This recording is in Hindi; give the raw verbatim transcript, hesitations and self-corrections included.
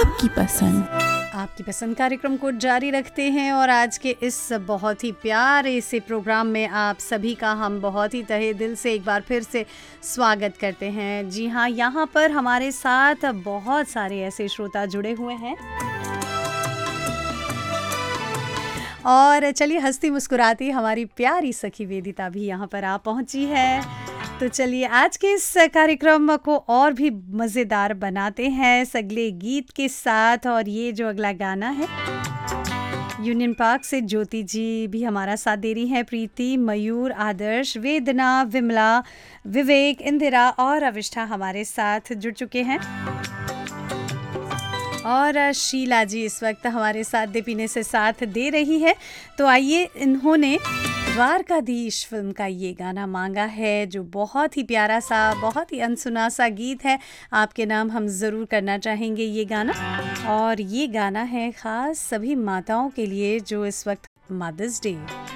आपकी पसंद। आपकी पसंद कार्यक्रम को जारी रखते हैं और आज के इस बहुत ही प्यारे से प्रोग्राम में आप सभी का हम बहुत ही तहे दिल से एक बार फिर से स्वागत करते हैं। जी हाँ, यहाँ पर हमारे साथ बहुत सारे ऐसे श्रोता जुड़े हुए हैं और चलिए हंसती मुस्कुराती हमारी प्यारी सखी वेदिता भी यहाँ पर आ पहुँची है। तो चलिए आज के इस कार्यक्रम को और भी मज़ेदार बनाते हैं अगले गीत के साथ। और ये जो अगला गाना है यूनियन पार्क से ज्योति जी भी हमारा साथ दे रही हैं, प्रीति, मयूर, आदर्श, वेदना, विमला, विवेक, इंदिरा और अविष्ठा हमारे साथ जुड़ चुके हैं। और शीला जी इस वक्त हमारे साथ दे पीने से साथ दे रही है। तो आइए, इन्होंने द्वारकाधीश फिल्म का ये गाना मांगा है जो बहुत ही प्यारा सा, बहुत ही अनसुना सा गीत है। आपके नाम हम ज़रूर करना चाहेंगे ये गाना। और ये गाना है ख़ास सभी माताओं के लिए जो इस वक्त मदर्स डे